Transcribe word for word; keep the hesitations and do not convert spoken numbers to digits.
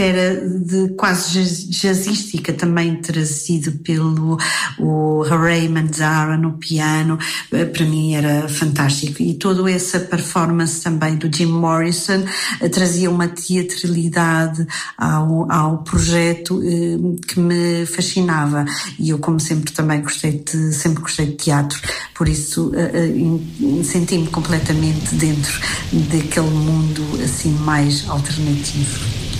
atmosfera de quase jazz, jazzística, também trazido pelo o Ray Manzarra no piano, para mim era fantástico. E toda essa performance também do Jim Morrison trazia uma teatralidade ao, ao projeto que me fascinava. E eu, como sempre, também gostei de, sempre gostei de teatro, por isso senti-me completamente dentro daquele mundo assim mais alternativo.